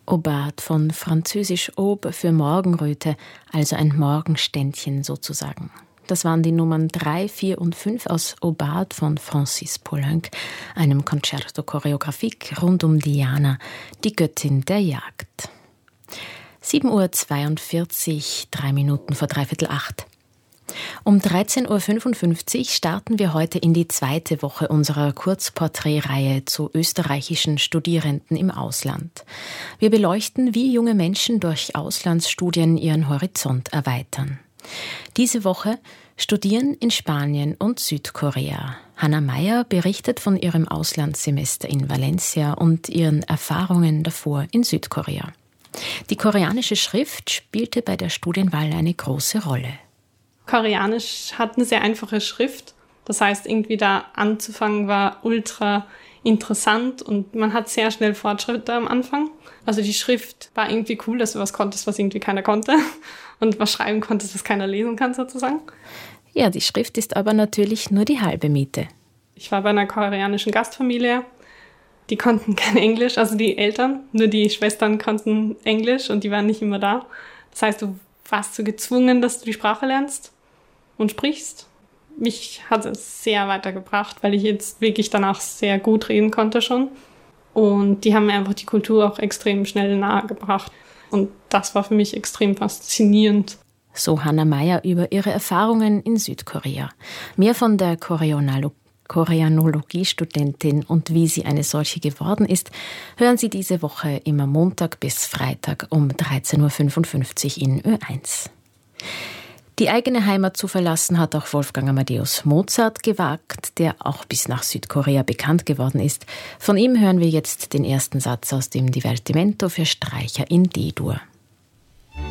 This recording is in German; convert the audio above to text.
Aubade von französisch Aube für Morgenröte, also ein Morgenständchen sozusagen. Das waren die Nummern 3, 4 und 5 aus Aubade von Francis Poulenc, einem Concerto Choreographique rund um Diana, die Göttin der Jagd. 7:42 Uhr, 3 Minuten vor 7:45. Um 13:55 Uhr starten wir heute in die zweite Woche unserer Kurzporträtreihe zu österreichischen Studierenden im Ausland. Wir beleuchten, wie junge Menschen durch Auslandsstudien ihren Horizont erweitern. Diese Woche studieren in Spanien und Südkorea. Hannah Meyer berichtet von ihrem Auslandssemester in Valencia und ihren Erfahrungen davor in Südkorea. Die koreanische Schrift spielte bei der Studienwahl eine große Rolle. Koreanisch hat eine sehr einfache Schrift. Das heißt, irgendwie da anzufangen war ultra interessant und man hat sehr schnell Fortschritte am Anfang. Also die Schrift war irgendwie cool, dass du was konntest, was irgendwie keiner konnte und was schreiben konntest, was keiner lesen kann sozusagen. Ja, die Schrift ist aber natürlich nur die halbe Miete. Ich war bei einer koreanischen Gastfamilie. Die konnten kein Englisch, also die Eltern, nur die Schwestern konnten Englisch und die waren nicht immer da. Das heißt, du warst so gezwungen, dass du die Sprache lernst und sprichst. Mich hat es sehr weitergebracht, weil ich jetzt wirklich danach sehr gut reden konnte schon. Und die haben mir einfach die Kultur auch extrem schnell nahegebracht. Und das war für mich extrem faszinierend. So Hannah Meyer über ihre Erfahrungen in Südkorea. Mehr von der Koreanologie-Studentin und wie sie eine solche geworden ist, hören Sie diese Woche immer Montag bis Freitag um 13:55 Uhr in Ö1. Die eigene Heimat zu verlassen hat auch Wolfgang Amadeus Mozart gewagt, der auch bis nach Südkorea bekannt geworden ist. Von ihm hören wir jetzt den ersten Satz aus dem Divertimento für Streicher in D-Dur.